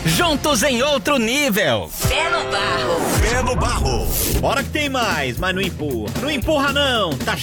Juntos em outro nível. Pé no barro. Pé no barro. Bora que tem mais, mas não empurra. Não empurra não, tá